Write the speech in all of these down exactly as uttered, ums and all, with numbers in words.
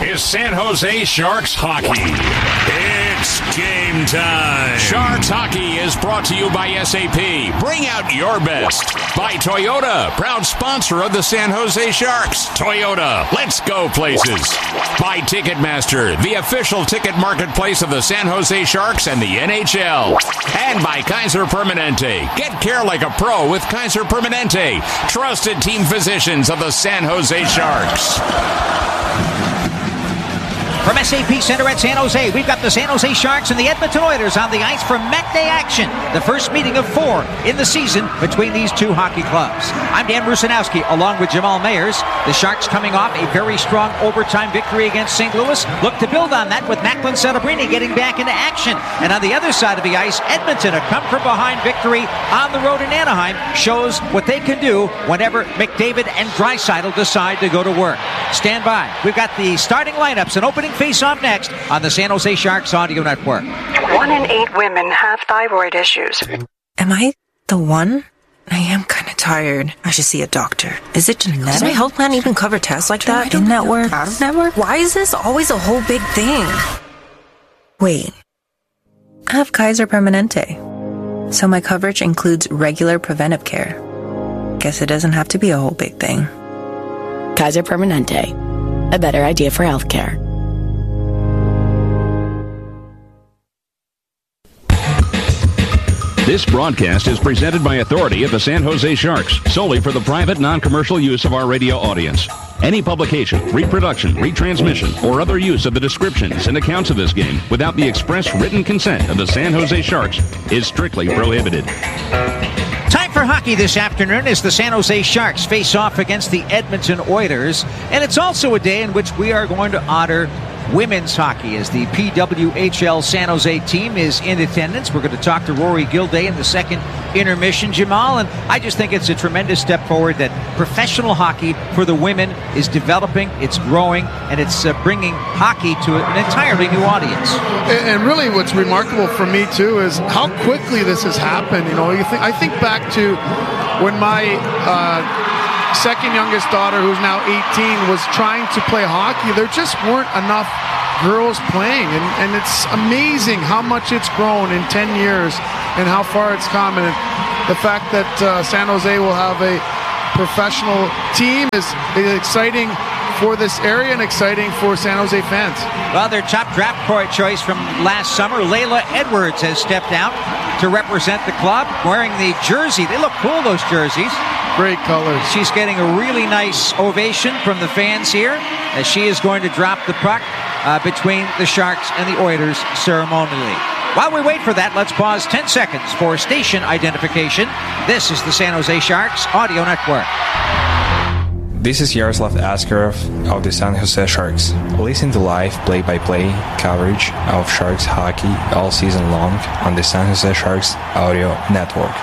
is San Jose Sharks hockey. It's game time. Sharks hockey is brought to you by S A P. Bring out your best. By Toyota, proud sponsor of the San Jose Sharks. Toyota, let's go places. By Ticketmaster, the official ticket marketplace of the San Jose Sharks and the N H L. And by Kaiser Permanente. Get care like a pro with Kaiser Permanente. Trusted team physicians of the San Jose Sharks. From S A P Center at San Jose, we've got the San Jose Sharks and the Edmonton Oilers on the ice for Met Day action. The first meeting of four in the season between these two hockey clubs. I'm Dan Rusanowski along with Jamal Mayers. The Sharks coming off a very strong overtime victory against Saint Louis. Look to build on that with Macklin Celebrini getting back into action. And on the other side of the ice, Edmonton, a come-from-behind victory on the road in Anaheim, shows what they can do whenever McDavid and Draisaitl decide to go to work. Stand by. We've got the starting lineups and opening face-off next on the San Jose Sharks Audio Network. One in eight women have thyroid issues. Am I the one? I am kind of tired. I should see a doctor. Is it genetic? Does my health plan even cover tests like that? In network? Out of network? Why is this always a whole big thing? Wait. I have Kaiser Permanente. So my coverage includes regular preventive care. Guess it doesn't have to be a whole big thing. Kaiser Permanente. A better idea for healthcare. This broadcast is presented by authority of the San Jose Sharks, solely for the private, non-commercial use of our radio audience. Any publication, reproduction, retransmission, or other use of the descriptions and accounts of this game without the express written consent of the San Jose Sharks is strictly prohibited. Time for hockey this afternoon as the San Jose Sharks face off against the Edmonton Oilers. And it's also a day in which we are going to honor women's hockey as the P W H L San Jose team is in attendance. We're going to talk to Rory Gilday in the second intermission, Jamal, and I just think it's a tremendous step forward that professional hockey for the women is developing, it's growing, and it's uh, bringing hockey to an entirely new audience. And really what's remarkable for me too is how quickly this has happened. You know, you think I think back to when my uh, second youngest daughter, who's now eighteen, was trying to play hockey. There just weren't enough girls playing, and, and it's amazing how much it's grown in ten years and how far it's come. And the fact that uh, San Jose will have a professional team is, is exciting for this area and exciting for San Jose fans. Well, their top draft choice from last summer, Layla Edwards, has stepped out to represent the club wearing the jersey. They look cool, those jerseys. Great colors. She's getting a really nice ovation from the fans here as she is going to drop the puck uh, between the Sharks and the Oilers ceremonially. While we wait for that, let's pause ten seconds for station identification. This is the San Jose Sharks Audio Network. This is Yaroslav Askarov of the San Jose Sharks. Listen to live play-by-play coverage of Sharks hockey all season long on the San Jose Sharks Audio Network.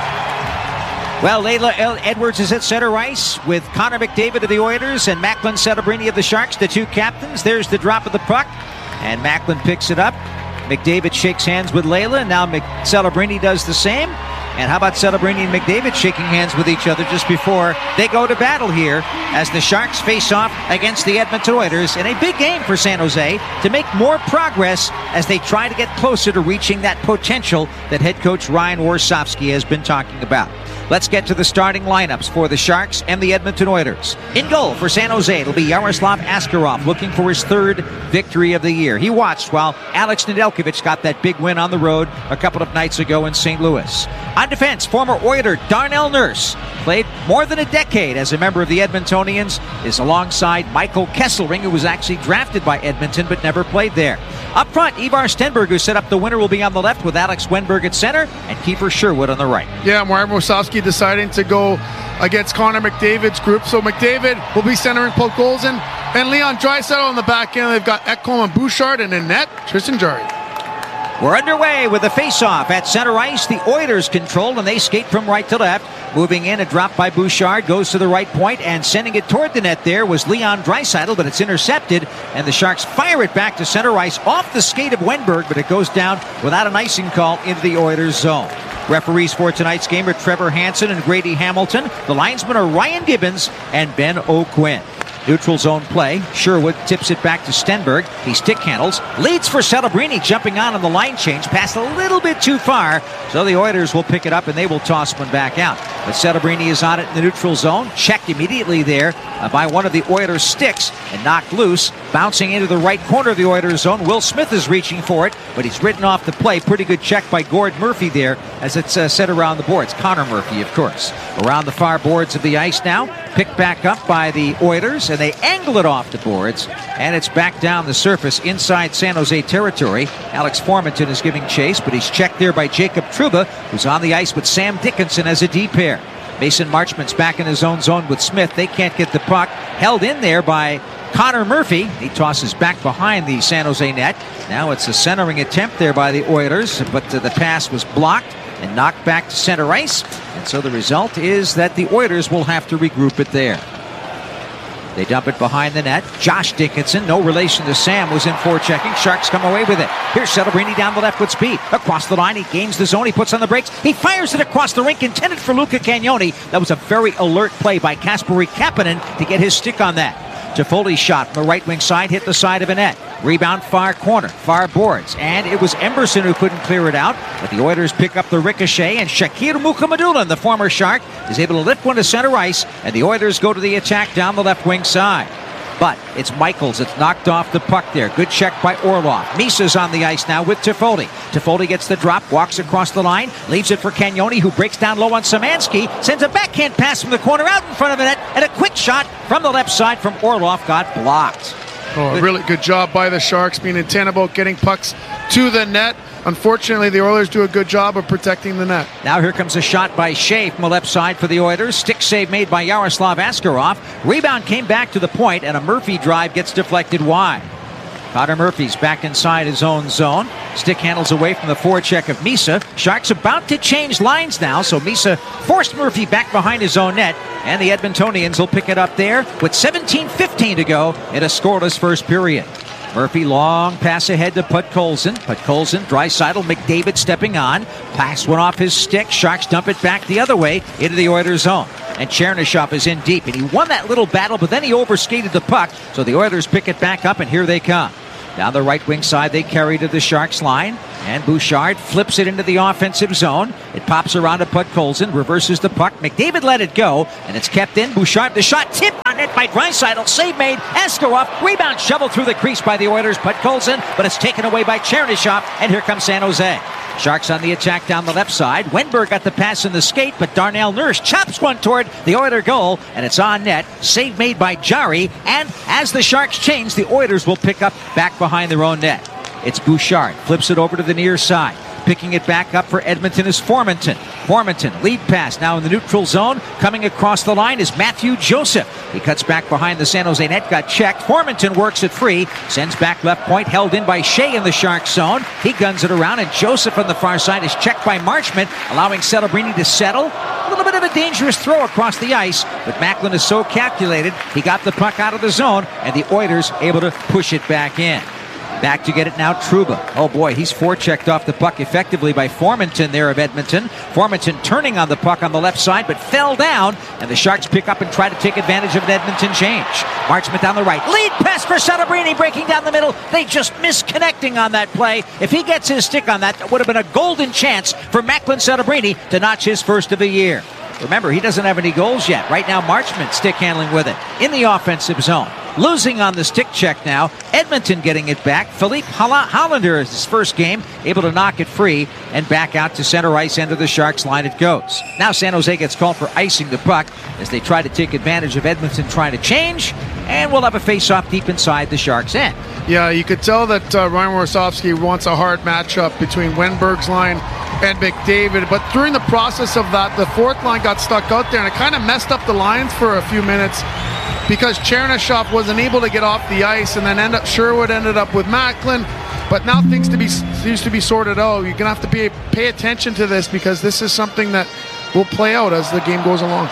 Well, Layla Edwards is at center ice with Connor McDavid of the Oilers and Macklin Celebrini of the Sharks, the two captains. There's the drop of the puck, and Macklin picks it up. McDavid shakes hands with Layla, and now Celebrini does the same. And how about Celebrini and McDavid shaking hands with each other just before they go to battle here as the Sharks face off against the Edmonton Oilers in a big game for San Jose to make more progress as they try to get closer to reaching that potential that head coach Ryan Warsofsky has been talking about. Let's get to the starting lineups for the Sharks and the Edmonton Oilers. In goal for San Jose, it'll be Yaroslav Askarov looking for his third victory of the year. He watched while Alex Nedeljkovic got that big win on the road a couple of nights ago in Saint Louis. On defense, former Oiler Darnell Nurse played more than a decade as a member of the Edmontonians, is alongside Michael Kesselring, who was actually drafted by Edmonton but never played there. Up front, Ivar Stenberg, who set up the winner, will be on the left with Alex Wenberg at center and Kiefer Sherwood on the right. Yeah, Ryan Warsofsky deciding to go against Connor McDavid's group. So McDavid will be centering Podkolzin and Leon Draisaitl on the back end. They've got Ekholm and Bouchard, and in net, Tristan Jarry. We're underway with the face-off at center ice. The Oilers control, and they skate from right to left. Moving in, a drop by Bouchard, goes to the right point, and sending it toward the net there was Leon Draisaitl, but it's intercepted, and the Sharks fire it back to center ice off the skate of Wenberg, but it goes down without an icing call into the Oilers zone. Referees for tonight's game are Trevor Hansen and Grady Hamilton. The linesmen are Ryan Gibbons and Ben O'Quinn. Neutral zone play. Sherwood tips it back to Stenberg. He stick handles. Leads for Celebrini, jumping on on the line change. Passed a little bit too far. So the Oilers will pick it up and they will toss one back out. But Celebrini is on it in the neutral zone. Checked immediately there uh, by one of the Oilers' sticks and knocked loose. Bouncing into the right corner of the Oilers' zone. Will Smith is reaching for it, but he's written off the play. Pretty good check by Gord Murphy there as it's uh, set around the boards. Connor Murphy, of course. Around the far boards of the ice now. Picked back up by the Oilers, and they angle it off the boards, and it's back down the surface inside San Jose territory. Alex Formanton is giving chase, but he's checked there by Jacob Trouba, who's on the ice with Sam Dickinson as a D pair. Mason Marchment's back in his own zone with Smith. They can't get the puck. Held in there by Connor Murphy. He tosses back behind the San Jose net. Now it's a centering attempt there by the Oilers, but uh, the pass was blocked and knocked back to center ice. And so the result is that the Oilers will have to regroup it there. They dump it behind the net. Josh Dickinson, no relation to Sam, was in forechecking. Sharks come away with it. Here's Celebrini down the left with speed. Across the line, he gains the zone. He puts on the brakes. He fires it across the rink, intended for Luca Cagnoni. That was a very alert play by Kasperi Kapanen to get his stick on that. Toffoli's shot from the right wing side hit the side of a net. Rebound far corner, far boards. And it was Emberson who couldn't clear it out. But the Oilers pick up the ricochet, and Shakir Mukhamadullin, the former Shark, is able to lift one to center ice, and the Oilers go to the attack down the left wing side. But it's Michaels that's knocked off the puck there. Good check by Orlov. Misa's on the ice now with Toffoli. Toffoli gets the drop, walks across the line, leaves it for Cagnoni, who breaks down low on Szymanski, sends a backhand pass from the corner out in front of the net, and a quick shot from the left side from Orlov got blocked. Oh, a really good job by the Sharks, being intent about getting pucks to the net. Unfortunately, the Oilers do a good job of protecting the net. Now here comes a shot by Shea from the left side for the Oilers. Stick save made by Yaroslav Askarov. Rebound came back to the point, and a Murphy drive gets deflected wide. Connor Murphy's back inside his own zone. Stick handles away from the forecheck of Misa. Sharks about to change lines now, so Misa forced Murphy back behind his own net, and the Edmontonians will pick it up there with seventeen fifteen to go in a scoreless first period. Murphy, long pass ahead to Podkolzin. Podkolzin, Draisaitl, McDavid stepping on. Pass went off his stick. Sharks dump it back the other way into the Oilers' zone. And Chernyshov is in deep, and he won that little battle, but then he overskated the puck, so the Oilers pick it back up, and here they come. Down the right wing side, they carry to the Sharks line, and Bouchard flips it into the offensive zone. It pops around to Podkolzin, reverses the puck. McDavid let it go, and it's kept in. Bouchard, the shot tipped on net by Draisaitl. Save made. Askarov, rebound shoveled through the crease by the Oilers. Podkolzin, but it's taken away by Chernyshov, and here comes San Jose. Sharks on the attack down the left side. Wenberg got the pass in the skate, but Darnell Nurse chops one toward the Oiler goal, and it's on net. Save made by Jari, and as the Sharks change, the Oilers will pick up back behind their own net. It's Bouchard, flips it over to the near side. Picking it back up for Edmonton is Formanton. Formanton, lead pass now in the neutral zone. Coming across the line is Matthew Joseph. He cuts back behind the San Jose net, got checked. Formanton works it free, sends back left point, held in by Shea in the Sharks zone. He guns it around, and Joseph on the far side is checked by Marchment, allowing Celebrini to settle. A little bit of a dangerous throw across the ice, but Macklin is so calculated, he got the puck out of the zone, and the Oilers able to push it back in. Back to get it now, Trouba. Oh boy, he's forechecked off the puck effectively by Formanton there of Edmonton. Formanton turning on the puck on the left side, but fell down, and the Sharks pick up and try to take advantage of an Edmonton change. Marchment down the right. Lead pass for Celebrini, breaking down the middle. They just missed connecting on that play. If he gets his stick on that, that would have been a golden chance for Macklin Celebrini to notch his first of the year. Remember, he doesn't have any goals yet. Right now, Marchment stick handling with it in the offensive zone. Losing on the stick check now. Edmonton getting it back. Philippe Hollander is his first game, able to knock it free, and back out to center ice end of the Sharks line it goes. Now San Jose gets called for icing the puck as they try to take advantage of Edmonton trying to change, and we'll have a face-off deep inside the Sharks' end. Yeah, you could tell that uh, Ryan Warsofsky wants a hard matchup between Wenberg's line and McDavid, but during the process of that, the fourth line got stuck out there, and it kind of messed up the lines for a few minutes because Chernyshov wasn't able to get off the ice, and then end up Sherwood ended up with Macklin. But now things to be seems to be sorted out. You're gonna have to pay pay attention to this because this is something that will play out as the game goes along.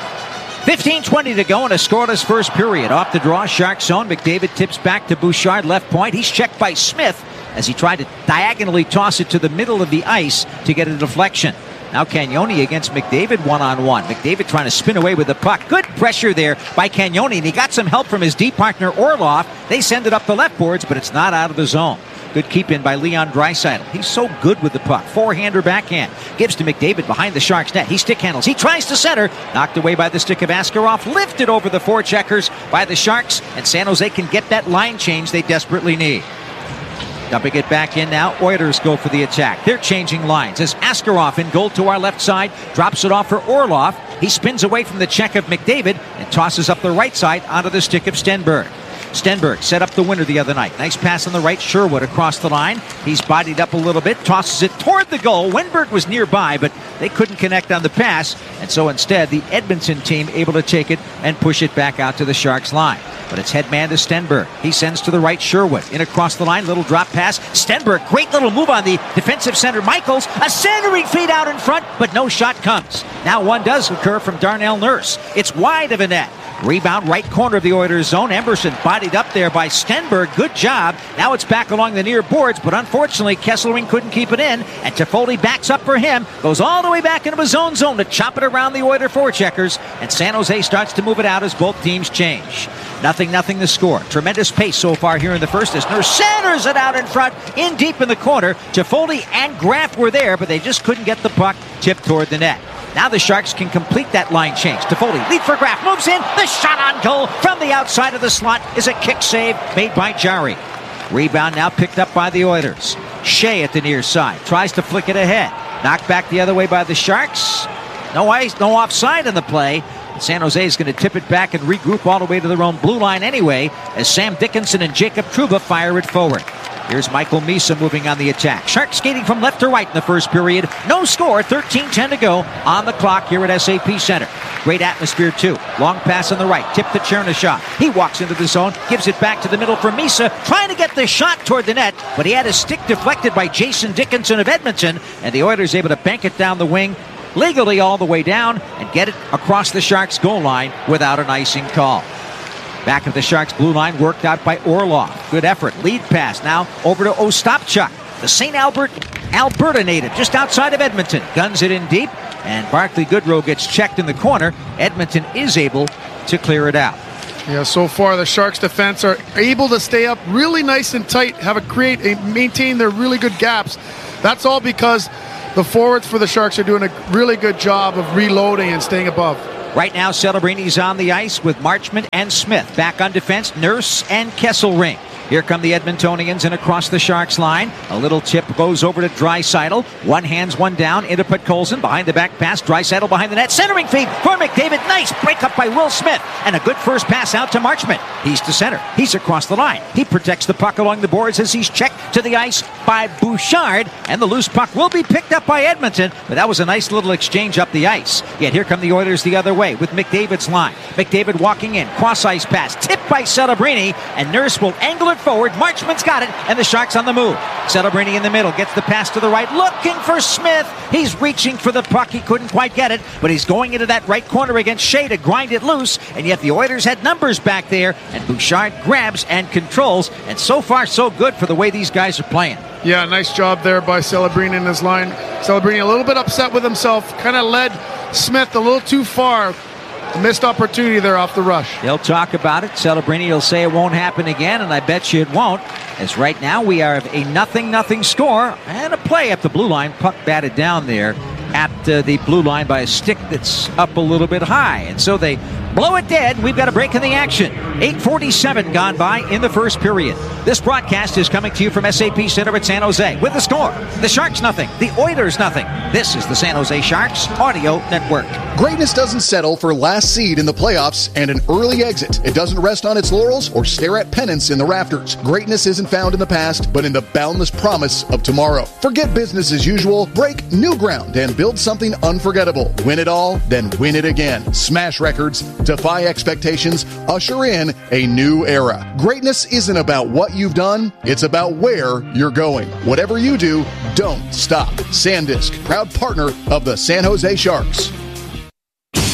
fifteen twenty to go in a scoreless first period. Off the draw, Sharks zone. McDavid tips back to Bouchard, left point. He's checked by Smith as he tried to diagonally toss it to the middle of the ice to get a deflection. Now Cagnoni against McDavid one-on-one. McDavid trying to spin away with the puck. Good pressure there by Cagnoni, and he got some help from his D partner Orlov. They send it up the left boards, but it's not out of the zone. Good keep-in by Leon Draisaitl. He's so good with the puck. Forehander backhand. Gives to McDavid behind the Sharks net. He stick handles. He tries to center. Knocked away by the stick of Askarov. Lifted over the forecheckers by the Sharks. And San Jose can get that line change they desperately need. Dumping it back in now. Oilers go for the attack. They're changing lines as Askarov in goal to our left side. Drops it off for Orlov. He spins away from the check of McDavid and tosses up the right side onto the stick of Stenberg. Stenberg set up the winner the other night. Nice pass on the right. Sherwood across the line. He's bodied up a little bit. Tosses it toward the goal. Wenberg was nearby, but they couldn't connect on the pass. And so instead, the Edmonton team able to take it and push it back out to the Sharks line. But it's head man to Stenberg. He sends to the right Sherwood. In across the line. Little drop pass. Stenberg, great little move on the defensive center. Michaels, a centering feed out in front, but no shot comes. Now one does occur from Darnell Nurse. It's wide of a net. Rebound right corner of the Oilers zone. Emerson bodied up there by Stenberg. Good job. Now it's back along the near boards, but unfortunately Kesselring couldn't keep it in, and Toffoli backs up for him. Goes all the way back into his own zone to chop it around the Oiler forecheckers, and San Jose starts to move it out as both teams change. Nothing, nothing the score. Tremendous pace so far here in the first as Nurse centers it out in front, in deep in the corner. Toffoli and Graf were there, but they just couldn't get the puck tipped toward the net. Now the Sharks can complete that line change. Toffoli, lead for Graf, moves in. The shot on goal from the outside of the slot is a kick save made by Jarry. Rebound now picked up by the Oilers. Shea at the near side, tries to flick it ahead. Knocked back the other way by the Sharks. No ice, no offside in the play. San Jose is going to tip it back and regroup all the way to their own blue line anyway, as Sam Dickinson and Jacob Trouba fire it forward. Here's Michael Misa moving on the attack. Sharks skating from left to right in the first period. No score, thirteen ten to go on the clock here at S A P Center. Great atmosphere, too. Long pass on the right. Tip to Chernyshov. He walks into the zone, gives it back to the middle for Misa, trying to get the shot toward the net, but he had his stick deflected by Jason Dickinson of Edmonton, and the Oilers able to bank it down the wing, legally all the way down, and get it across the Sharks' goal line without an icing call. Back at the Sharks' blue line, worked out by Orlov. Good effort. Lead pass now over to Ostapchuk, the Saint Albert, Alberta native, just outside of Edmonton. Guns it in deep, and Barclay Goodrow gets checked in the corner. Edmonton is able to clear it out. Yeah, so far the Sharks defense are able to stay up really nice and tight, have a create, a, maintain their really good gaps. That's all because the forwards for the Sharks are doing a really good job of reloading and staying above. Right now, Celebrini's on the ice with Marchment and Smith. Back on defense, Nurse and Kesselring. Here come the Edmontonians and across the Sharks line. A little tip goes over to Draisaitl. One hands, one down into Podkolzin. Behind the back pass, Draisaitl behind the net. Centering feed for McDavid. Nice break up by Will Smith. And a good first pass out to Marchment. He's to center. He's across the line. He protects the puck along the boards as he's checked to the ice by Bouchard. And the loose puck will be picked up by Edmonton. But that was a nice little exchange up the ice. Yet here come the Oilers the other way with McDavid's line. McDavid walking in. Cross-ice pass. Tipped by Celebrini. And Nurse will angle it forward. Marchment's got it, and the Sharks on the move. Celebrini in the middle, gets the pass to the right, looking for Smith. He's reaching for the puck. He couldn't quite get it, but he's going into that right corner against Shea to grind it loose, and yet the Oilers had numbers back there, and Bouchard grabs and controls, and so far so good for the way these guys are playing. Yeah, nice job there by Celebrini in his line. Celebrini a little bit upset with himself, kind of led Smith a little too far. Missed opportunity there off the rush. They'll talk about it. Celebrini will say it won't happen again, and I bet you it won't. As right now we are a nothing nothing score and a play at the blue line. Puck batted down there at uh, the blue line by a stick that's up a little bit high, and so they blow it dead. We've got a break in the action. eight forty-seven gone by in the first period. This broadcast is coming to you from S A P Center at San Jose with the score: the Sharks nothing, the Oilers nothing. This is the San Jose Sharks Audio Network. Greatness doesn't settle for last seed in the playoffs and an early exit. It doesn't rest on its laurels or stare at pennants in the rafters. Greatness isn't found in the past, but in the boundless promise of tomorrow. Forget business as usual, break new ground, and build something unforgettable. Win it all, then win it again. Smash records, defy expectations, usher in a new era. Greatness isn't about what you've done, it's about where you're going. Whatever you do, don't stop. SanDisk, proud partner of the San Jose Sharks.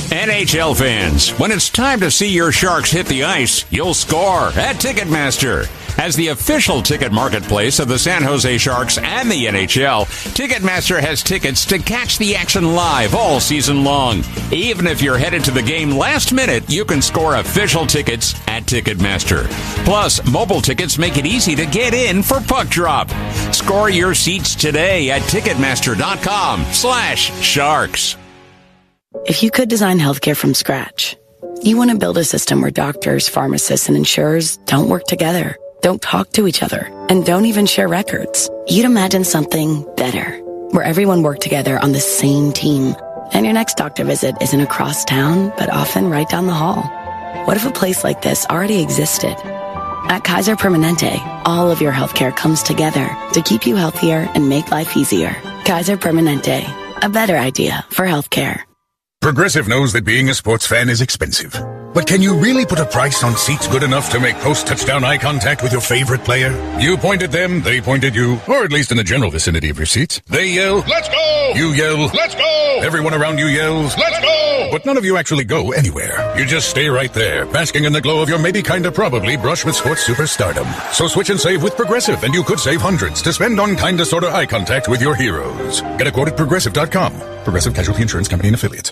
N H L fans, when it's time to see your Sharks hit the ice, you'll score at Ticketmaster. As the official ticket marketplace of the San Jose Sharks and the N H L, Ticketmaster has tickets to catch the action live all season long. Even if you're headed to the game last minute, you can score official tickets at Ticketmaster. Plus, mobile tickets make it easy to get in for puck drop. Score your seats today at Ticketmaster.com slash Sharks. If you could design healthcare from scratch, you want to build a system where doctors, pharmacists, and insurers don't work together, don't talk to each other, and don't even share records. You'd imagine something better, where everyone worked together on the same team, and your next doctor visit isn't across town, but often right down the hall. What if a place like this already existed? At Kaiser Permanente, all of your healthcare comes together to keep you healthier and make life easier. Kaiser Permanente, a better idea for healthcare. Progressive knows that being a sports fan is expensive. But can you really put a price on seats good enough to make post-touchdown eye contact with your favorite player? You point at them, they point at you, or at least in the general vicinity of your seats. They yell, "Let's go!" You yell, "Let's go!" Everyone around you yells, "Let's go!" But none of you actually go anywhere. You just stay right there, basking in the glow of your maybe kinda probably brush with sports superstardom. So switch and save with Progressive, and you could save hundreds to spend on kinda sorta eye contact with your heroes. Get a quote at Progressive dot com. Progressive Casualty Insurance Company and Affiliates.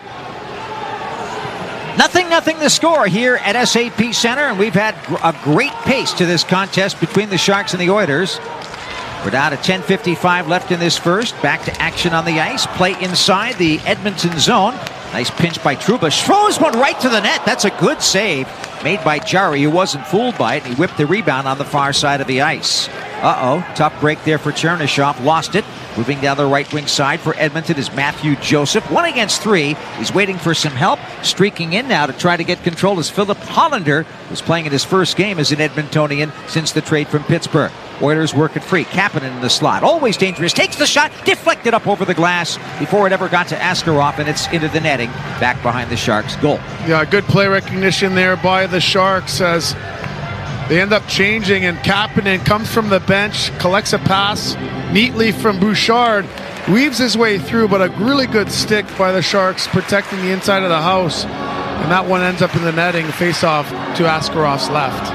Nothing, nothing the score here at S A P Center, and we've had a great pace to this contest between the Sharks and the Oilers. We're down to ten fifty-five left in this first. Back to action on the ice. Play inside the Edmonton zone. Nice pinch by Trouba. Throws one right to the net. That's a good save made by Jari, who wasn't fooled by it. He whipped the rebound on the far side of the ice. Uh-oh, tough break there for Chernyshov. Lost it. Moving down the right wing side for Edmonton is Matthew Joseph. One against three. He's waiting for some help. Streaking in now to try to get control is Philip Hollander, who's playing in his first game as an Edmontonian since the trade from Pittsburgh. Oilers work it free. Kapanen in the slot. Always dangerous. Takes the shot. Deflected up over the glass before it ever got to Askarov, and it's into the netting. Back behind the Sharks' goal. Yeah, good play recognition there by the Sharks as they end up changing, and Kapanen comes from the bench, collects a pass neatly from Bouchard, weaves his way through, but a really good stick by the Sharks protecting the inside of the house, and that one ends up in the netting, face-off to Askarov's left.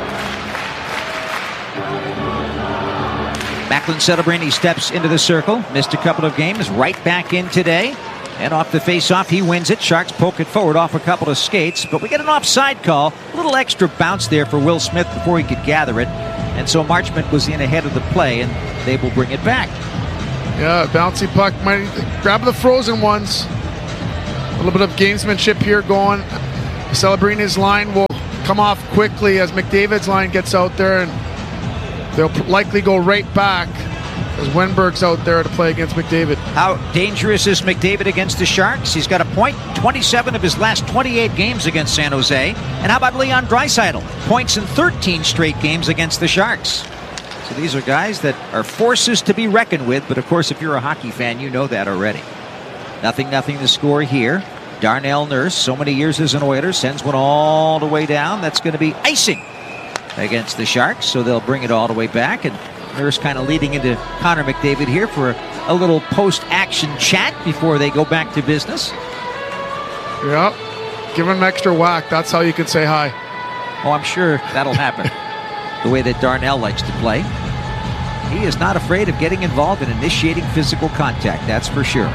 Macklin Celebrini steps into the circle, missed a couple of games, right back in today. And off the face-off, he wins it. Sharks poke it forward off a couple of skates, but we get an offside call. A little extra bounce there for Will Smith before he could gather it. And so Marchment was in ahead of the play, and they will bring it back. Yeah, bouncy puck. Might grab the frozen ones. A little bit of gamesmanship here going. Celebrini's line will come off quickly as McDavid's line gets out there, and they'll likely go right back as Wenberg's out there to play against McDavid. How dangerous is McDavid against the Sharks? He's got a point, twenty-seven of his last twenty-eight games against San Jose. And how about Leon Draisaitl? Points in thirteen straight games against the Sharks. So these are guys that are forces to be reckoned with, but of course if you're a hockey fan, you know that already. Nothing, nothing to score here. Darnell Nurse, so many years as an Oiler, sends one all the way down. That's going to be icing against the Sharks, so they'll bring it all the way back. And Nurse kind of leading into Connor McDavid here for a, a little post-action chat before they go back to business. Yeah, give him an extra whack. That's how you can say hi. Oh, I'm sure that'll happen. The way that Darnell likes to play. He is not afraid of getting involved in initiating physical contact, that's for sure.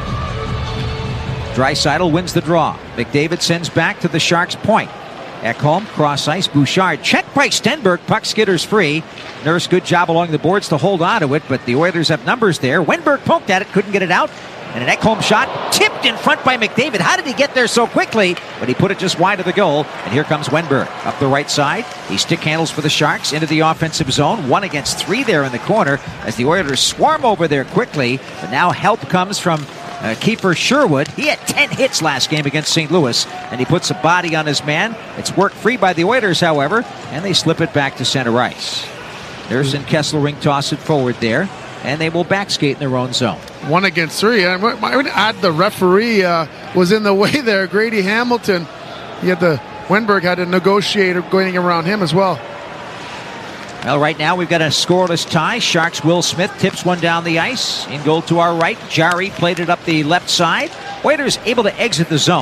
Draisaitl wins the draw. McDavid sends back to the Sharks' point. Ekholm, cross ice, Bouchard, checked by Stenberg, puck skitters free. Nurse, good job along the boards to hold on to it, but the Oilers have numbers there. Wenberg poked at it, couldn't get it out. And an Ekholm shot tipped in front by McDavid. How did he get there so quickly? But he put it just wide of the goal. And here comes Wenberg up the right side. He stick handles for the Sharks into the offensive zone. One against three there in the corner as the Oilers swarm over there quickly. But now help comes from Uh, Kiefer Sherwood. He had ten hits last game against Saint Louis, and he puts a body on his man. It's worked free by the Oilers, however, and they slip it back to center ice. Nurse and Kesselring toss it forward there, and they will back skate in their own zone. One against three. I would add the referee uh, was in the way there. Grady Hamilton. He had the Wenberg had a negotiator going around him as well. Well, right now we've got a scoreless tie. Sharks' Will Smith tips one down the ice. In goal to our right, Jari played it up the left side. Oilers able to exit the zone.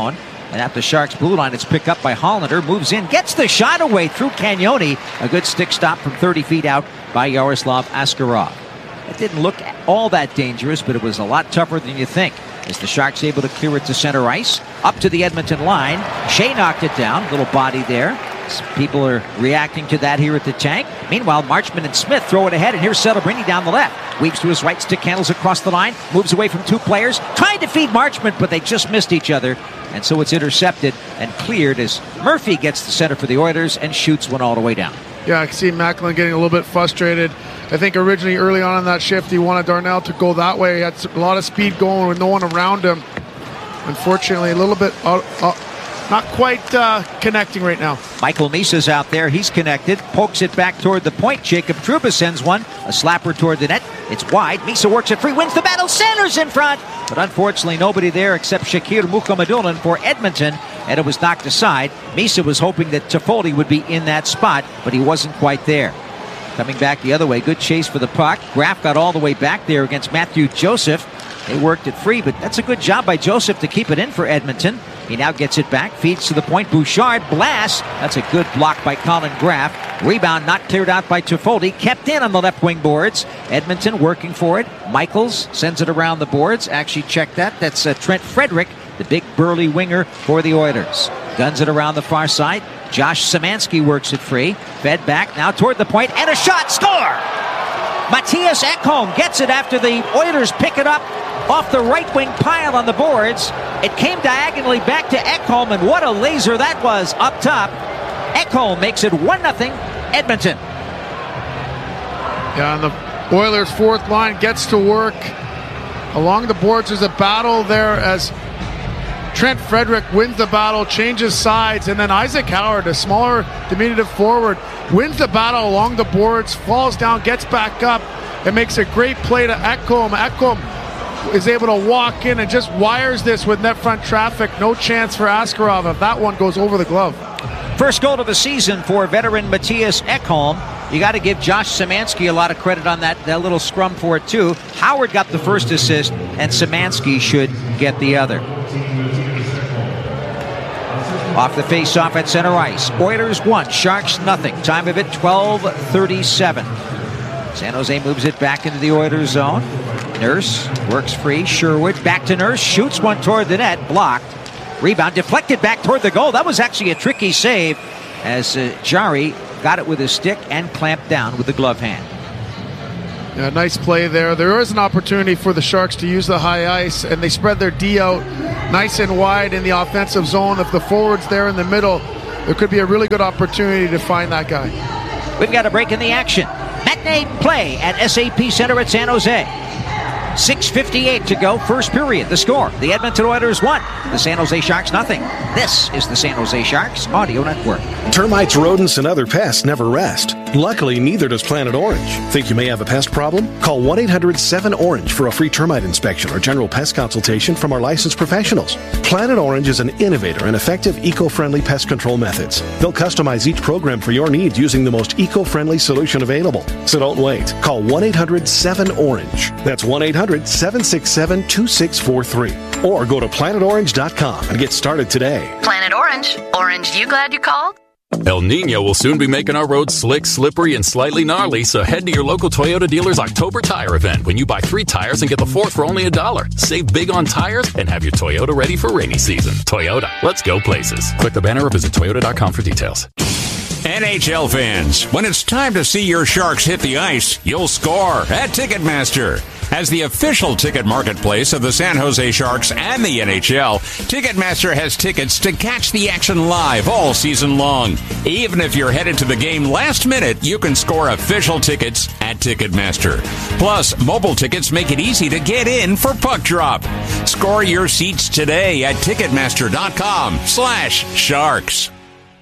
And at the Sharks' blue line, it's picked up by Hollander. Moves in, gets the shot away through Cagnoni. A good stick stop from thirty feet out by Yaroslav Askarov. It didn't look all that dangerous, but it was a lot tougher than you think. As the Sharks able to clear it to center ice, up to the Edmonton line. Shea knocked it down, little body there. People are reacting to that here at the tank. Meanwhile, Marchment and Smith throw it ahead, and here's Celebrini down the left. Weaves to his right, stick handles across the line, moves away from two players, trying to feed Marchment, but they just missed each other. And so it's intercepted and cleared as Murphy gets the center for the Oilers and shoots one all the way down. Yeah, I can see Macklin getting a little bit frustrated. I think originally early on in that shift, he wanted Darnell to go that way. He had a lot of speed going with no one around him. Unfortunately, a little bit uh, uh, not quite uh, connecting right now. Michael Misa's out there. He's connected. Pokes it back toward the point. Jacob Trouba sends one. A slapper toward the net. It's wide. Misa works it free. Wins the battle. Centers in front. But unfortunately, nobody there except Shakir Mukhamadullin for Edmonton. And it was knocked aside. Misa was hoping that Toffoli would be in that spot, but he wasn't quite there. Coming back the other way. Good chase for the puck. Graf got all the way back there against Matthew Joseph. They worked it free, but that's a good job by Joseph to keep it in for Edmonton. He now gets it back, feeds to the point. Bouchard blasts. That's a good block by Colin Graf. Rebound not cleared out by Toffoli. Kept in on the left wing boards. Edmonton working for it. Michaels sends it around the boards. Actually, check that. That's uh, Trent Frederick, the big burly winger for the Oilers. Guns it around the far side. Josh Szymanski works it free. Fed back now toward the point, and a shot. Score! Matthias Ekholm gets it after the Oilers pick it up off the right wing pile on the boards. It came diagonally back to Ekholm, and what a laser that was up top. Ekholm makes it one nothing Edmonton. Yeah, and the Oilers' fourth line gets to work. Along the boards, there's a battle there as Trent Frederick wins the battle, changes sides, and then Isaac Howard, a smaller, diminutive forward, wins the battle along the boards, falls down, gets back up, and makes a great play to Ekholm. Ekholm is able to walk in and just wires this with net front traffic. No chance for Askarov if that one goes over the glove. First goal of the season for veteran Matthias Ekholm. You got to give Josh Szymanski a lot of credit on that, that little scrum for it, too. Howard got the first assist, and Szymanski should get the other. Off the face-off at center ice. Oilers one, Sharks nothing. Time of it, twelve thirty-seven. San Jose moves it back into the Oilers zone. Nurse works free. Sherwood back to Nurse. Shoots one toward the net. Blocked. Rebound deflected back toward the goal. That was actually a tricky save as uh, Jari got it with his stick and clamped down with the glove hand. Yeah, nice play there. There is an opportunity for the Sharks to use the high ice, and they spread their D out nice and wide in the offensive zone. If the forward's there in the middle, there could be a really good opportunity to find that guy. We've got a break in the action. Matinee play at S A P Center at San Jose. six fifty-eight to go, first period. The score, the Edmonton Oilers one, the San Jose Sharks nothing. This is the San Jose Sharks Audio Network. Termites, rodents, and other pests never rest. Luckily, neither does Planet Orange. Think you may have a pest problem? Call one eight hundred seven orange for a free termite inspection or general pest consultation from our licensed professionals. Planet Orange is an innovator and effective eco-friendly pest control methods. They'll customize each program for your needs using the most eco-friendly solution available. So don't wait. Call one eight hundred seven orange. That's one eight hundred seven six seven two six four three. Or go to planet orange dot com and get started today. Planet Orange. Orange, you glad you called? El Nino will soon be making our roads slick, slippery, and slightly gnarly, so head to your local Toyota dealer's October tire event when you buy three tires and get the fourth for only a dollar. Save big on tires and have your Toyota ready for rainy season. Toyota, let's go places. Click the banner or visit toyota dot com for details. N H L fans, when it's time to see your Sharks hit the ice, you'll score at Ticketmaster. As the official ticket marketplace of the San Jose Sharks and the N H L, Ticketmaster has tickets to catch the action live all season long. Even if you're headed to the game last minute, you can score official tickets at Ticketmaster. Plus, mobile tickets make it easy to get in for puck drop. Score your seats today at Ticketmaster dot com slash Sharks.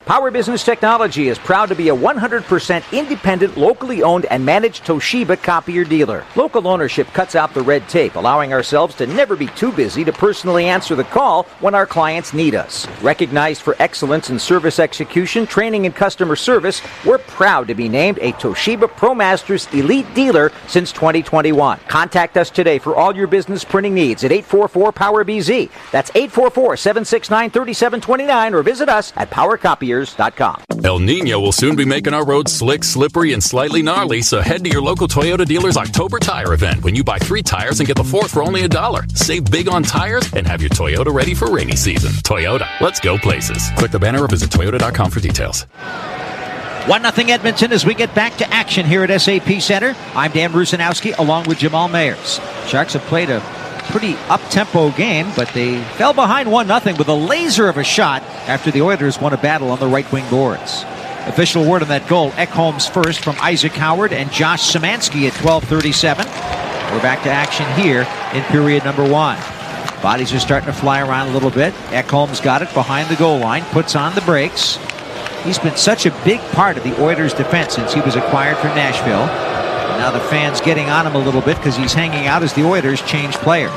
Power Business Technology is proud to be a one hundred percent independent, locally owned and managed Toshiba copier dealer. Local ownership cuts out the red tape, allowing ourselves to never be too busy to personally answer the call when our clients need us. Recognized for excellence in service execution, training, and customer service, we're proud to be named a Toshiba ProMasters Elite Dealer since twenty twenty-one. Contact us today for all your business printing needs at eight four four power B Z. That's eight four four, seven six nine, three seven two nine, or visit us at power copiers dot com. El Nino will soon be making our roads slick, slippery, and slightly gnarly, so head to your local Toyota dealer's October tire event when you buy three tires and get the fourth for only a dollar. Save big on tires and have your Toyota ready for rainy season. Toyota, let's go places. Click the banner or visit toyota dot com for details. one nothing Edmonton as we get back to action here at S A P Center. I'm Dan Rusanowski along with Jamal Mayers. Sharks have played a pretty up-tempo game, but they fell behind one nothing with a laser of a shot after the Oilers won a battle on the right wing boards. Official word on that goal, Ekholm's first from Isaac Howard and Josh Szymanski at twelve thirty-seven. We're back to action here in period number one. Bodies are starting to fly around a little bit. Ekholm's got it behind the goal line, puts on the brakes. He's been such a big part of the Oilers' defense since he was acquired from Nashville. Now the fans getting on him a little bit because he's hanging out as the Oilers change players.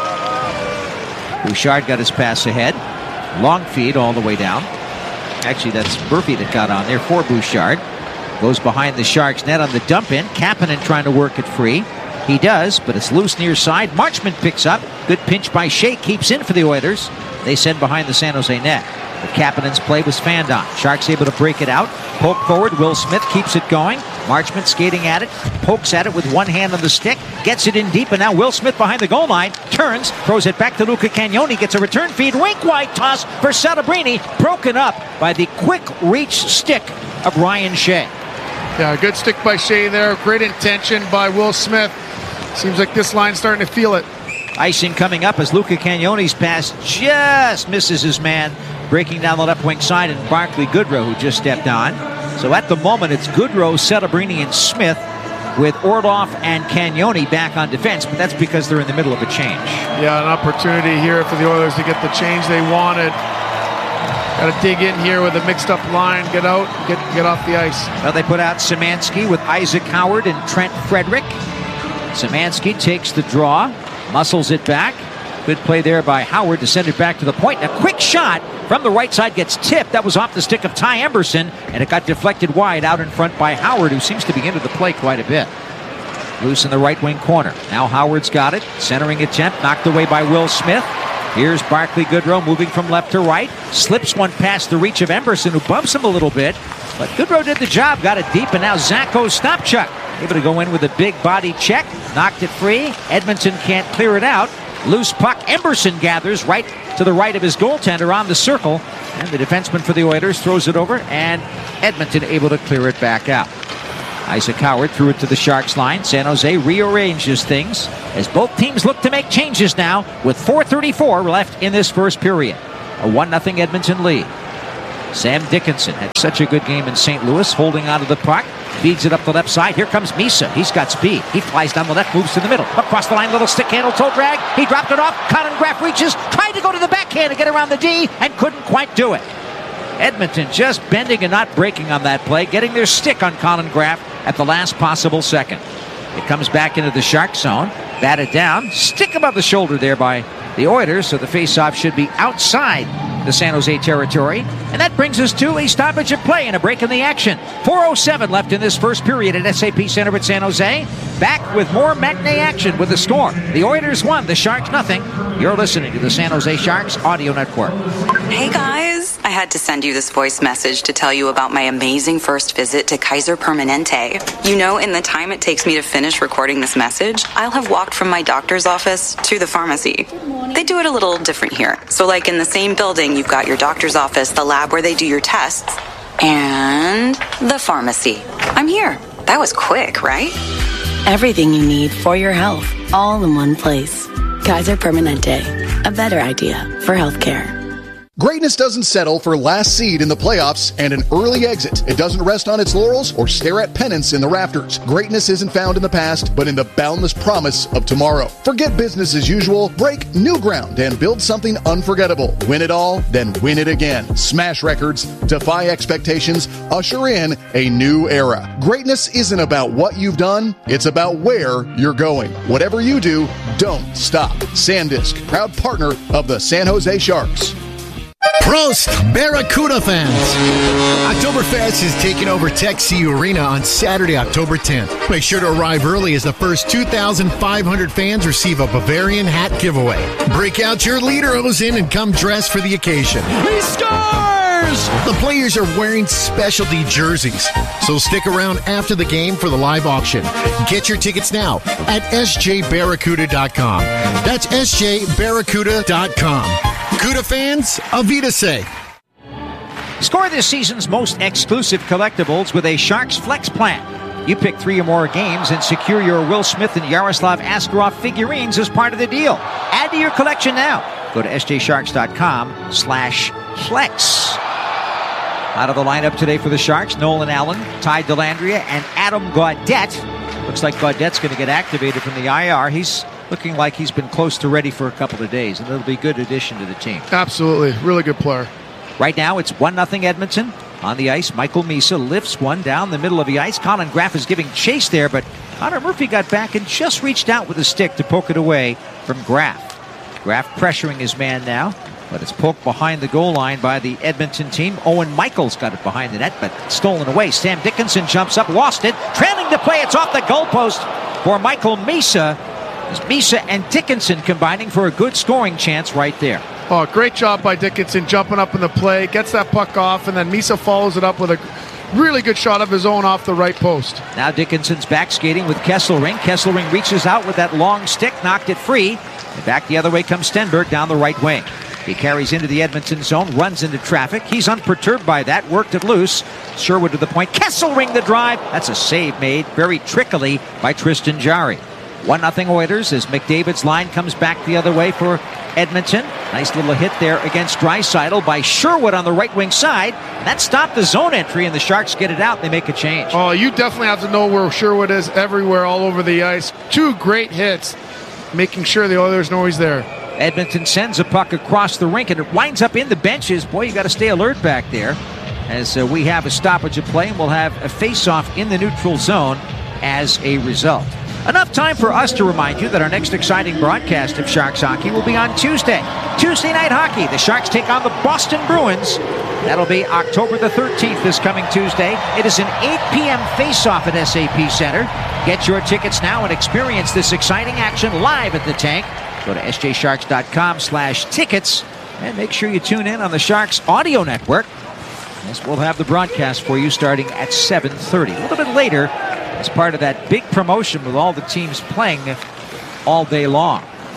Bouchard got his pass ahead. Long feed all the way down. Actually, that's Murphy that got on there for Bouchard. Goes behind the Sharks net on the dump in. Kapanen trying to work it free. He does, but it's loose near side. Marchment picks up. Good pinch by Shea. Keeps in for the Oilers. They send behind the San Jose net. But Kapanen's play was fanned on. Sharks able to break it out. Poke forward. Will Smith keeps it going. Marchment skating at it. Pokes at it with one hand on the stick. Gets it in deep, and now Will Smith behind the goal line. Turns. Throws it back to Luca Cagnoni. Gets a return feed. Rink wide toss for Celebrini. Broken up by the quick reach stick of Ryan Shea. Yeah, good stick by Shea there. Great intention by Will Smith. Seems like this line's starting to feel it. Icing coming up as Luca Cagnoni's pass just misses his man. Breaking down the left wing side, and Barclay Goodrow, who just stepped on. So at the moment, it's Goodrow, Celebrini, and Smith, with Orlov and Cagnoni back on defense, but that's because they're in the middle of a change. Yeah, an opportunity here for the Oilers to get the change they wanted. Got to dig in here with a mixed-up line, get out, get get off the ice. Well, they put out Szymanski with Isaac Howard and Trent Frederick. Szymanski takes the draw, muscles it back. Good play there by Howard to send it back to the point. A quick shot from the right side gets tipped. That was off the stick of Ty Emberson, and it got deflected wide out in front by Howard, who seems to be into the play quite a bit. Loose in the right wing corner. Now Howard's got it. Centering attempt knocked away by Will Smith. Here's Barclay Goodrow moving from left to right. Slips one past the reach of Emberson, who bumps him a little bit. But Goodrow did the job, got it deep, and now Zacho Stopchuk able to go in with a big body check. Knocked it free. Edmonton can't clear it out. Loose puck. Emberson gathers right to the right of his goaltender on the circle. And the defenseman for the Oilers throws it over, and Edmonton able to clear it back out. Isaac Howard threw it to the Sharks line. San Jose rearranges things as both teams look to make changes now with four thirty-four left in this first period. A one nothing Edmonton lead. Sam Dickinson had such a good game in Saint Louis, holding onto the puck. Feeds it up the left side. Here comes Misa. He's got speed. He flies down the left, moves to the middle. Across the line, little stick handle, toe drag. He dropped it off. Colin Graff reaches, tried to go to the backhand to get around the D, and couldn't quite do it. Edmonton just bending and not breaking on that play, getting their stick on Colin Graff at the last possible second. It comes back into the Shark zone. Batted down. Stick above the shoulder there by the Oilers, so the faceoff should be outside the San Jose territory. And that brings us to a stoppage of play and a break in the action. four oh seven left in this first period at S A P Center at San Jose. Back with more matinee action with the score. The Oilers won, the Sharks nothing. You're listening to the San Jose Sharks Audio Network. Hey guys, I had to send you this voice message to tell you about my amazing first visit to Kaiser Permanente. You know, in the time it takes me to finish recording this message, I'll have walked from my doctor's office to the pharmacy. They do it a little different here. So like in the same building, you've got your doctor's office, the lab where they do your tests, and the pharmacy. I'm here. That was quick, right? Everything you need for your health, all in one place. Kaiser Permanente, a better idea for healthcare. Greatness doesn't settle for last seed in the playoffs and an early exit. It doesn't rest on its laurels or stare at pennants in the rafters. Greatness isn't found in the past, but in the boundless promise of tomorrow. Forget business as usual, break new ground, and build something unforgettable. Win it all, then win it again. Smash records, defy expectations, usher in a new era. Greatness isn't about what you've done, it's about where you're going. Whatever you do, don't stop. SanDisk, proud partner of the San Jose Sharks. Prost, Barracuda fans! Oktoberfest is taking over Tech C U Arena on Saturday, October tenth. Make sure to arrive early as the first two thousand five hundred fans receive a Bavarian hat giveaway. Break out your Lederhosen and come dressed for the occasion. He scores! The players are wearing specialty jerseys, so stick around after the game for the live auction. Get your tickets now at S J Barracuda dot com. That's S J Barracuda dot com. Cuda fans, Avita say. Score this season's most exclusive collectibles with a Sharks Flex plan. You pick three or more games and secure your Will Smith and Yaroslav Askarov figurines as part of the deal. Add to your collection now. Go to S J Sharks dot com slash flex. Out of the lineup today for the Sharks, Nolan Allen, Ty Dellandrea, and Adam Gaudette. Looks like Gaudette's going to get activated from the I R. He's looking like he's been close to ready for a couple of days, and it'll be a good addition to the team. Absolutely. Really good player. Right now, it's one nothing Edmonton. On the ice, Michael Misa lifts one down the middle of the ice. Colin Graff is giving chase there, but Connor Murphy got back and just reached out with a stick to poke it away from Graff. Graff pressuring his man now, but it's poked behind the goal line by the Edmonton team. Owen Michaels got it behind the net, but stolen away. Sam Dickinson jumps up, lost it. Trailing the play, it's off the goalpost for Michael Misa. Misa and Dickinson combining for a good scoring chance right there. Oh, great job by Dickinson jumping up in the play, gets that puck off, and then Misa follows it up with a really good shot of his own off the right post. Now Dickinson's back skating with Kesselring. Kesselring reaches out with that long stick, knocked it free. And back the other way comes Stenberg down the right wing. He carries into the Edmonton zone, runs into traffic. He's unperturbed by that, worked it loose. Sherwood to the point. Kesselring the drive. That's a save made very trickily by Tristan Jarry. one nothing Oilers as McDavid's line comes back the other way for Edmonton. Nice little hit there against Draisaitl by Sherwood on the right wing side. And that stopped the zone entry, and the Sharks get it out. They make a change. Oh, you definitely have to know where Sherwood is everywhere, all over the ice. Two great hits, making sure the Oilers know he's there. Edmonton sends a puck across the rink, and it winds up in the benches. Boy, you got to stay alert back there as uh, we have a stoppage of play, and we'll have a face-off in the neutral zone as a result. Enough time for us to remind you that our next exciting broadcast of Sharks hockey will be on Tuesday. Tuesday night hockey. The Sharks take on the Boston Bruins. That'll be October the thirteenth this coming Tuesday. It is an eight p.m. face-off at S A P Center. Get your tickets now and experience this exciting action live at the Tank. Go to S J Sharks dot com slash tickets and make sure you tune in on the Sharks audio network. Yes, we'll have the broadcast for you starting at seven thirty. A little bit later, as part of that big promotion with all the teams playing all day long.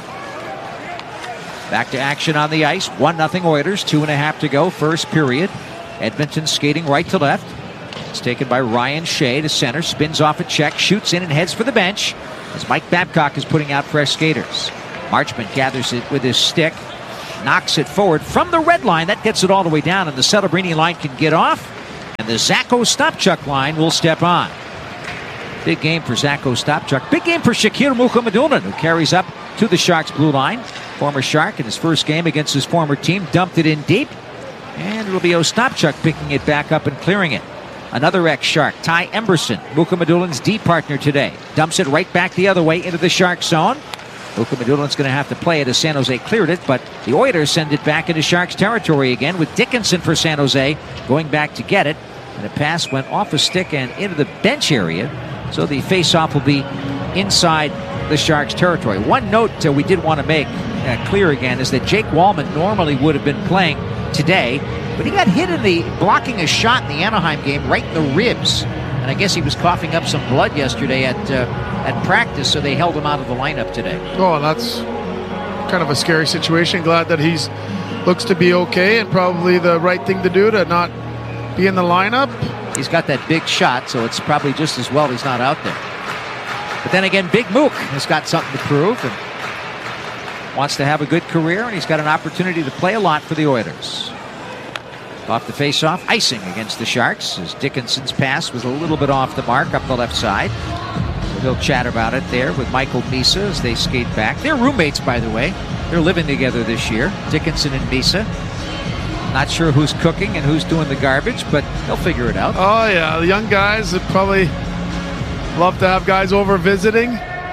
Back to action on the ice. one nothing Oilers. Two and a half to go. First period. Edmonton skating right to left. It's taken by Ryan Shea to center. Spins off a check. Shoots in and heads for the bench as Mike Babcock is putting out fresh skaters. Marchment gathers it with his stick. Knocks it forward from the red line. That gets it all the way down, and the Celebrini line can get off. And the Zacho Stopchuk line will step on. Big game for Zacho Stopchuk. Big game for Shakir Mukhamadullin, who carries up to the Sharks' blue line. Former Shark in his first game against his former team dumped it in deep. And it'll be Ostapchuk picking it back up and clearing it. Another ex-Shark, Ty Emberson, Mukhamadullin's D partner today. Dumps it right back the other way into the Shark zone. Mukhamadullin's going to have to play it as San Jose cleared it, but the Oilers send it back into Sharks territory again with Dickinson for San Jose going back to get it. And the pass went off a stick and into the bench area. So the face-off will be inside the Sharks territory. One note uh, we did want to make uh, clear again is that Jake Wallman normally would have been playing today, but he got hit in the blocking a shot in the Anaheim game right in the ribs. And I guess he was coughing up some blood yesterday at uh, at practice, so they held him out of the lineup today. Oh, that's kind of a scary situation. Glad that he's looks to be okay, and probably the right thing to do to not be in the lineup. He's got that big shot, so it's probably just as well he's not out there. But then again, Big Mook has got something to prove. And wants to have a good career, and he's got an opportunity to play a lot for the Oilers. Off the face-off, icing against the Sharks as Dickinson's pass was a little bit off the mark up the left side. They'll chat about it there with Michael Misa as they skate back. They're roommates, by the way. They're living together this year, Dickinson and Misa. Not sure who's cooking and who's doing the garbage, but they'll figure it out. Oh, yeah. The young guys would probably love to have guys over visiting.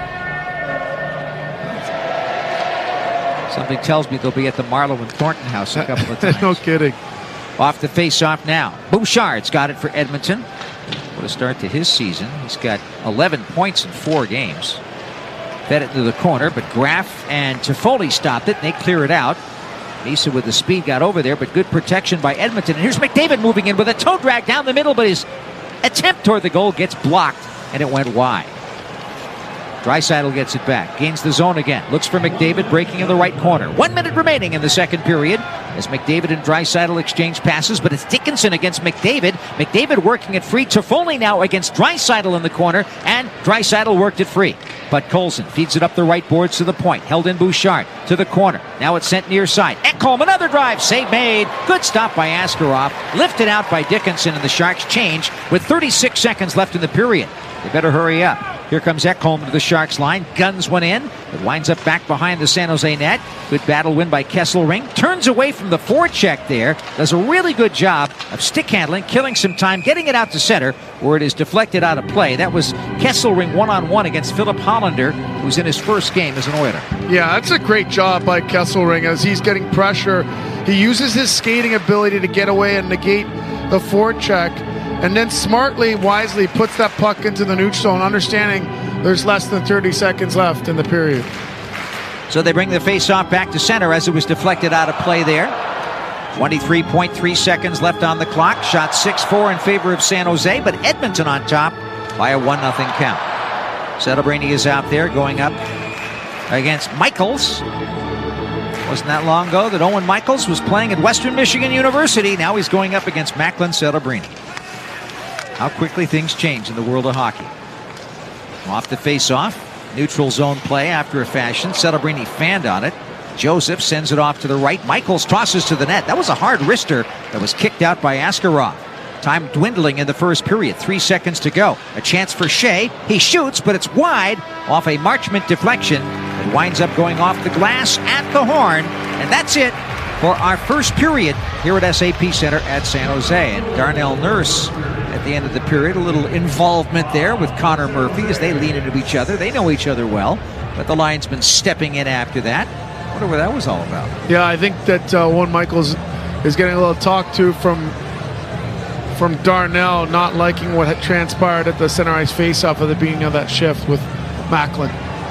Something tells me they'll be at the Marlowe and Thornton house a couple of times. No kidding. Off the face-off now. Bouchard's got it for Edmonton. What a start to his season. He's got eleven points in four games. Fed it to the corner, but Graff and Toffoli stopped it, and they clear it out. Misa with the speed got over there, but good protection by Edmonton. And here's McDavid moving in with a toe drag down the middle, but his attempt toward the goal gets blocked, and it went wide. Draisaitl gets it back, gains the zone again, looks for McDavid, breaking in the right corner. One minute remaining in the second period as McDavid and Draisaitl exchange passes, but it's Dickinson against McDavid. McDavid working it free. Toffoli now against Draisaitl in the corner, and Draisaitl worked it free. But Colson feeds it up the right boards to the point. Held in Bouchard to the corner. Now it's sent near side. Ekholm, another drive. Save made. Good stop by Askarov. Lifted out by Dickinson, and the Sharks change with thirty-six seconds left in the period. They better hurry up. Here comes Ekholm to the Sharks line. Guns one in. It winds up back behind the San Jose net. Good battle win by Kesselring. Turns away from the forecheck there. Does a really good job of stick handling, killing some time, getting it out to center where it is deflected out of play. That was Kesselring one-on-one against Philip Hollander, who's in his first game as an Oiler. Yeah, that's a great job by Kesselring as he's getting pressure. He uses his skating ability to get away and negate the forecheck, and then smartly, wisely puts that puck into the neutral zone, understanding there's less than thirty seconds left in the period. So they bring the face-off back to center as it was deflected out of play there. twenty-three point three seconds left on the clock. Shot six four in favor of San Jose, but Edmonton on top by a one nothing count. Celebrini is out there going up against Michaels. Wasn't that long ago that Owen Michaels was playing at Western Michigan University. Now he's going up against Macklin Celebrini. How quickly things change in the world of hockey. Off the face-off. Neutral zone play after a fashion. Celebrini fanned on it. Joseph sends it off to the right. Michaels tosses to the net. That was a hard wrister that was kicked out by Askarov. Time dwindling in the first period. Three seconds to go. A chance for Shea. He shoots, but it's wide off a Marchment deflection. It winds up going off the glass at the horn. And that's it for our first period here at S A P Center at San Jose. And Darnell Nurse at the end of the period, a little involvement there with Connor Murphy as they lean into each other. They know each other well, but the linesman stepping in after that. I wonder what that was all about. Yeah, I think that uh, Owen Michaels is getting a little talk to from from Darnell, not liking what had transpired at the center ice faceoff at the beginning of that shift with Macklin.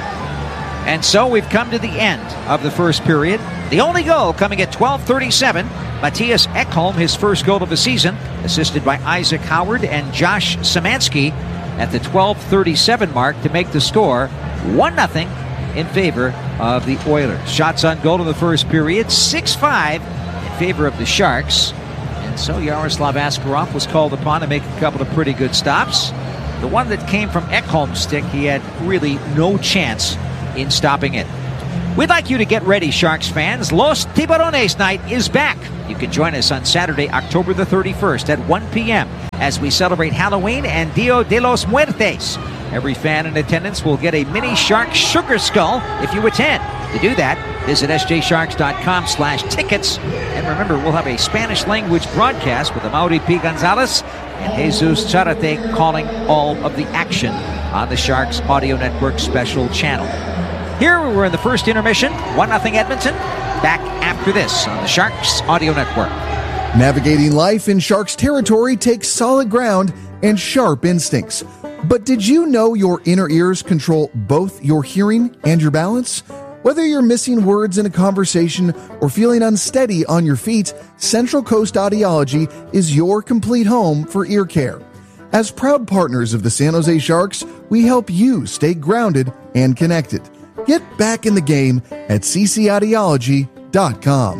And so we've come to the end of the first period. The only goal coming at twelve thirty-seven. Matthias Ekholm, his first goal of the season, assisted by Isaac Howard and Josh Szymanski at the twelve thirty-seven mark to make the score one nothing in favor of the Oilers. Shots on goal in the first period, six five in favor of the Sharks. And so Yaroslav Askarov was called upon to make a couple of pretty good stops. The one that came from Ekholm's stick, he had really no chance in stopping it. We'd like you to get ready, Sharks fans. Los Tiburones Night is back. You can join us on Saturday, October the thirty-first at one p.m. as we celebrate Halloween and Dia de los Muertes. Every fan in attendance will get a mini shark sugar skull if you attend. To do that, visit s j sharks dot com slash tickets. And remember, we'll have a Spanish language broadcast with Amaury P. Gonzalez and Jesus Charate calling all of the action on the Sharks Audio Network special channel. Here we're in the first intermission, one nothing Edmonton. Back after this on the Sharks Audio Network. Navigating life in Sharks territory takes solid ground and sharp instincts. But did you know your inner ears control both your hearing and your balance? Whether you're missing words in a conversation or feeling unsteady on your feet, Central Coast Audiology is your complete home for ear care. As proud partners of the San Jose Sharks, we help you stay grounded and connected. Get back in the game at c c audiology dot com.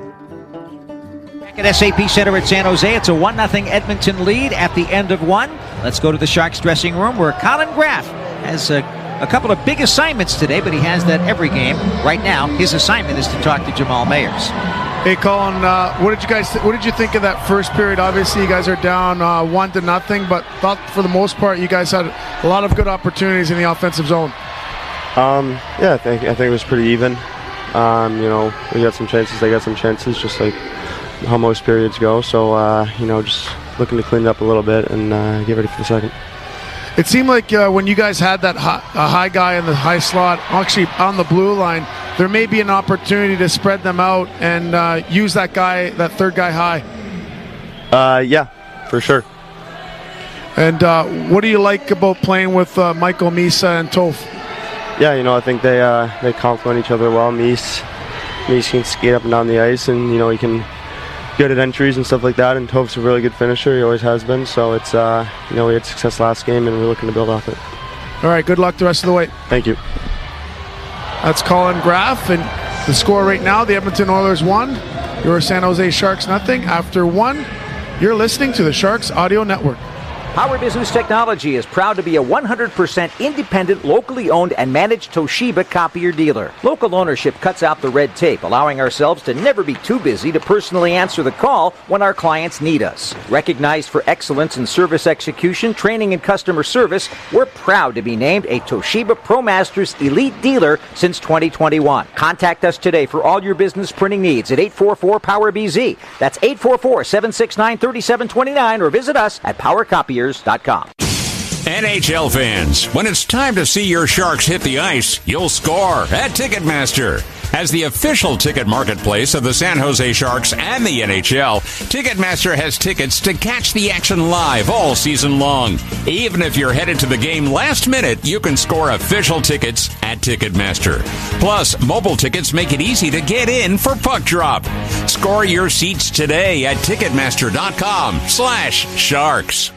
Back at S A P Center at San Jose, it's a one nothing Edmonton lead at the end of one. Let's go to the Sharks dressing room where Colin Graff has a, a couple of big assignments today, but he has that every game. Right now, his assignment is to talk to Jamal Mayers. Hey, Colin, uh, what did you guys? Th- what did you think of that first period? Obviously, you guys are down uh, one to nothing, but thought for the most part, you guys had a lot of good opportunities in the offensive zone. Um, yeah, I think I think it was pretty even. Um, you know, we got some chances, they got some chances, just like how most periods go. So, uh, you know, just looking to clean it up a little bit and uh, get ready for the second. It seemed like uh, when you guys had that high, uh, high guy in the high slot, actually on the blue line, there may be an opportunity to spread them out and uh, use that guy, that third guy high. Uh, yeah, for sure. And uh, what do you like about playing with uh, Michael Misa and Toph? Yeah, you know, I think they uh, they complement each other well. Mies, Mies can skate up and down the ice, and you know he can good at entries and stuff like that. And Toph's a really good finisher; he always has been. So it's uh, you know we had success last game, and we're looking to build off it. All right, good luck the rest of the way. Thank you. That's Colin Graff, and the score right now: the Edmonton Oilers one, your San Jose Sharks nothing. After one, you're listening to the Sharks Audio Network. Power Business Technology is proud to be a one hundred percent independent, locally owned and managed Toshiba copier dealer. Local ownership cuts out the red tape, allowing ourselves to never be too busy to personally answer the call when our clients need us. Recognized for excellence in service execution, training, and customer service, we're proud to be named a Toshiba ProMasters Elite Dealer since twenty twenty-one. Contact us today for all your business printing needs at eight four four power B Z. That's eight four four, seven six nine, three seven two nine, or visit us at power copiers dot com. N H L fans, when it's time to see your Sharks hit the ice, you'll score at Ticketmaster. As the official ticket marketplace of the San Jose Sharks and the N H L, Ticketmaster has tickets to catch the action live all season long. Even if you're headed to the game last minute, you can score official tickets at Ticketmaster. Plus, mobile tickets make it easy to get in for puck drop. Score your seats today at Ticketmaster.com slash Sharks.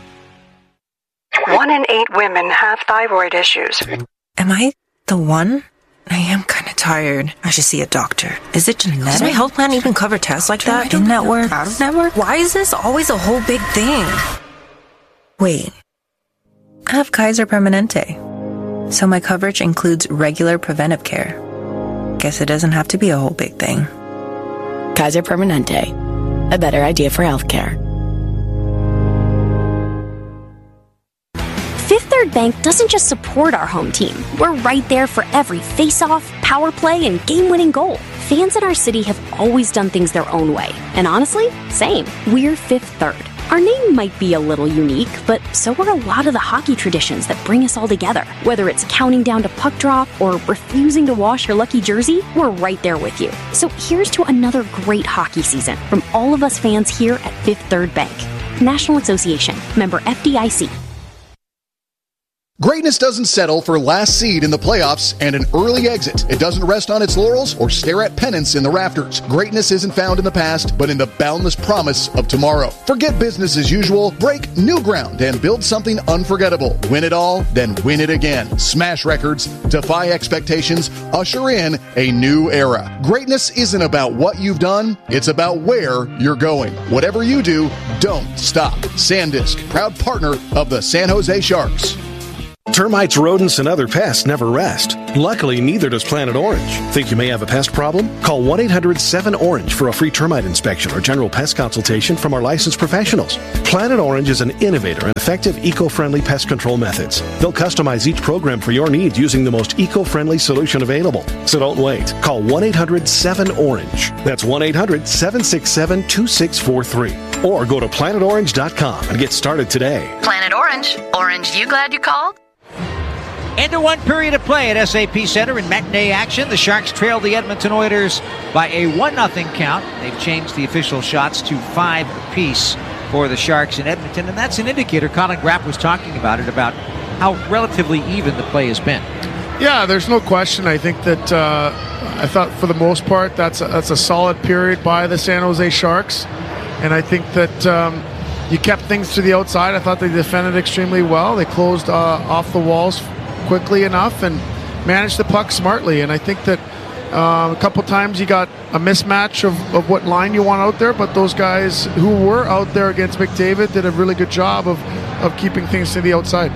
One in eight women have thyroid issues. Am I the one? I am kind of tired. I should see a doctor. Is it genetic? Does my health plan even cover tests like that? In network? Out of network? Why is this always a whole big thing? Wait. I have Kaiser Permanente. So my coverage includes regular preventive care. Guess it doesn't have to be a whole big thing. Kaiser Permanente. A better idea for healthcare. Fifth Third Bank doesn't just support our home team. We're right there for every face-off, power play, and game-winning goal. Fans in our city have always done things their own way. And honestly, same. We're Fifth Third. Our name might be a little unique, but so are a lot of the hockey traditions that bring us all together. Whether it's counting down to puck drop or refusing to wash your lucky jersey, we're right there with you. So here's to another great hockey season from all of us fans here at Fifth Third Bank. National Association. Member F D I C. Greatness doesn't settle for last seed in the playoffs and an early exit. It doesn't rest on its laurels or stare at pennants in the rafters. Greatness isn't found in the past, but in the boundless promise of tomorrow. Forget business as usual, break new ground, and build something unforgettable. Win it all, then win it again. Smash records, defy expectations, usher in a new era. Greatness isn't about what you've done, it's about where you're going. Whatever you do, don't stop. SanDisk, proud partner of the San Jose Sharks. Termites, rodents, and other pests never rest. Luckily, neither does Planet Orange. Think you may have a pest problem? Call one eight hundred seven orange for a free termite inspection or general pest consultation from our licensed professionals. Planet Orange is an innovator and effective eco-friendly pest control methods. They'll customize each program for your needs using the most eco-friendly solution available. So don't wait. Call one eight hundred seven orange. That's one eight hundred seven six seven two six four three. Or go to planet orange dot com and get started today. Planet Orange. Orange, you glad you called? Into one period of play at S A P Center in matinee action. The Sharks trailed the Edmonton Oilers by a one nothing count. They've changed the official shots to five apiece for the Sharks in Edmonton, and that's an indicator. Colin Graff was talking about it, about how relatively even the play has been. Yeah, there's no question. I think that uh, I thought for the most part that's a, that's a solid period by the San Jose Sharks, and I think that um, you kept things to the outside. I thought they defended extremely well. They closed uh, off the walls quickly enough and managed the puck smartly. And I think that uh, a couple times you got a mismatch of, of what line you want out there, but those guys who were out there against McDavid did a really good job of, of keeping things to the outside.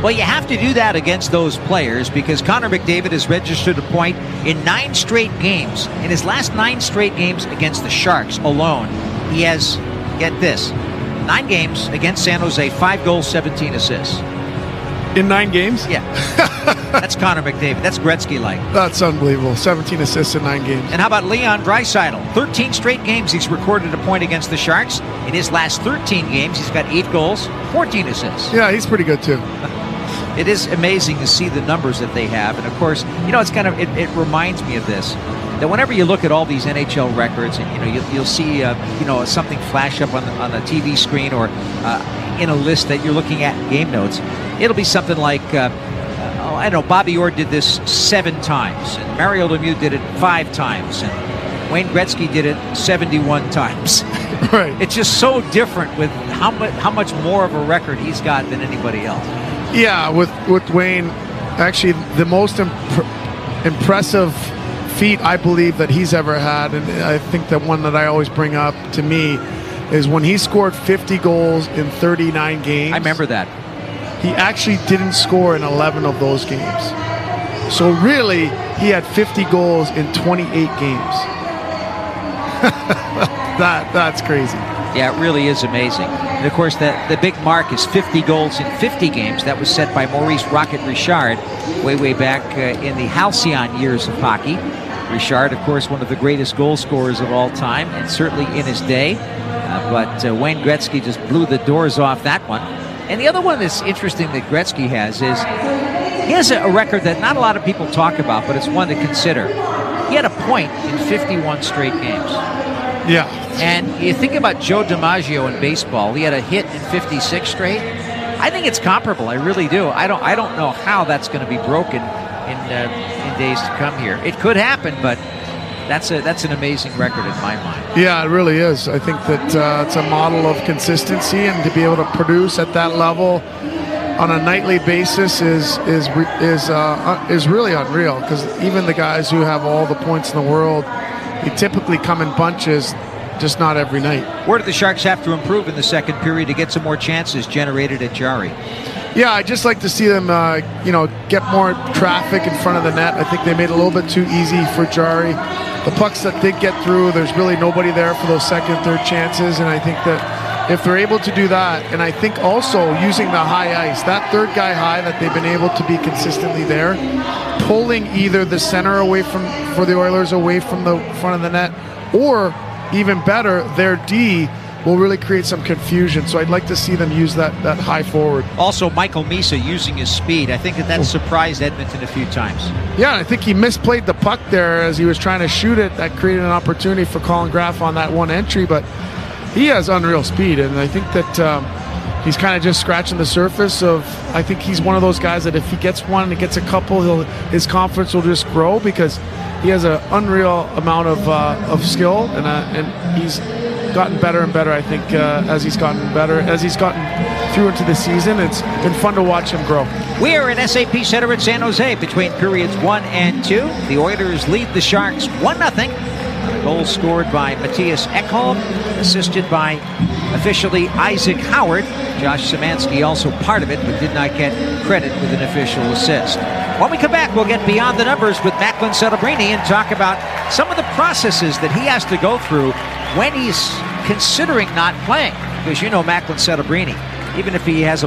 Well, you have to do that against those players because Connor McDavid has registered a point in nine straight games. In his last nine straight games against the Sharks alone, he has, get this, nine games against San Jose, five goals, seventeen assists. In nine games? Yeah. That's Connor McDavid. That's Gretzky-like. That's unbelievable. seventeen assists in nine games. And how about Leon Draisaitl? thirteen straight games he's recorded a point against the Sharks. In his last thirteen games, he's got eight goals, fourteen assists. Yeah, he's pretty good too. It is amazing to see the numbers that they have. And of course, you know, it's kind of, it, it reminds me of this, that whenever you look at all these N H L records and, you know, you, you'll see, uh, you know, something flash up on the, on the T V screen or uh, in a list that you're looking at in game notes, it'll be something like, uh, uh, I don't know, Bobby Orr did this seven times, and Mario Lemieux did it five times, and Wayne Gretzky did it seventy-one times. Right. It's just so different with how much, how much more of a record he's got than anybody else. Yeah, with, with Wayne, actually the most imp- impressive feat I believe that he's ever had, and I think the one that I always bring up to me is when he scored fifty goals in thirty-nine games. I remember that. He actually didn't score in eleven of those games. So really, he had fifty goals in twenty-eight games. that That's crazy. Yeah, it really is amazing. And of course, the, the big mark is fifty goals in fifty games. That was set by Maurice Rocket Richard way, way back uh, in the halcyon years of hockey. Richard, of course, one of the greatest goal scorers of all time, and certainly in his day. Uh, but uh, Wayne Gretzky just blew the doors off that one. And the other one that's interesting that Gretzky has is he has a, a record that not a lot of people talk about, but it's one to consider. He had a point in fifty-one straight games. Yeah. And you think about Joe DiMaggio in baseball. He had a hit in fifty-six straight. I think it's comparable. I really do. I don't. I don't know how that's going to be broken in uh, in days to come here. It could happen, but that's a that's an amazing record in my mind. Yeah, it really is. I think that uh, it's a model of consistency, and to be able to produce at that level on a nightly basis is is is uh, is really unreal. Because even the guys who have all the points in the world, they typically come in bunches. Just not every night. Where do the Sharks have to improve in the second period to get some more chances generated at Jarry? Yeah, I'd just like to see them, uh, you know, get more traffic in front of the net. I think they made it a little bit too easy for Jarry. The pucks that did get through, there's really nobody there for those second, third chances, and I think that if they're able to do that, and I think also using the high ice, that third guy high that they've been able to be consistently there, pulling either the center away from, for the Oilers away from the front of the net, or even better, their D will really create some confusion. So I'd like to see them use that, that high forward. Also, Michael Misa using his speed. I think that that surprised Edmonton a few times. Yeah, I think he misplayed the puck there as he was trying to shoot it. That created an opportunity for Colin Graf on that one entry, but he has unreal speed, and I think that um, he's kind of just scratching the surface of, I think he's one of those guys that if he gets one and gets a couple, he'll, his confidence will just grow because he has an unreal amount of uh, of skill, and uh, and he's gotten better and better, I think, uh, as he's gotten better, as he's gotten through into the season. It's been fun to watch him grow. We are at S A P Center in San Jose between periods one and two. The Oilers lead the Sharks one nothing. A goal scored by Matthias Ekholm, assisted by officially Isaac Howard. Josh Szymanski also part of it, but did not get credit with an official assist. When we come back, we'll get beyond the numbers with Macklin Celebrini and talk about some of the processes that he has to go through when he's considering not playing. Because you know Macklin Celebrini, even if he has a